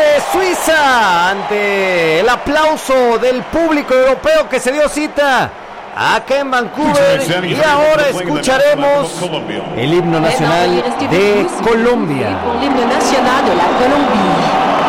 de Suiza ante el aplauso del público europeo que se dio cita acá en Vancouver. Y ahora escucharemos el himno nacional de Colombia. El himno nacional de la Colombia.